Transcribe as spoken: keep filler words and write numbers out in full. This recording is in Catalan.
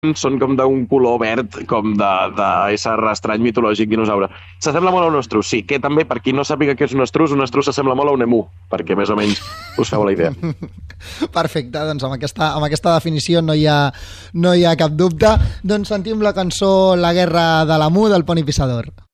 són com d'un color verd, com de, de ésser estrany mitològic dinosaure. S'assembla molt a un estruç, sí, que també, per qui no sàpiga què és un estruç, un estruç s'assembla molt a un emu, perquè més o menys us feu la idea. Perfecte, doncs amb aquesta, amb aquesta definició no hi, ha, no hi ha cap dubte. Doncs sentim la cançó La guerra de l'Emu del Poni Pissador.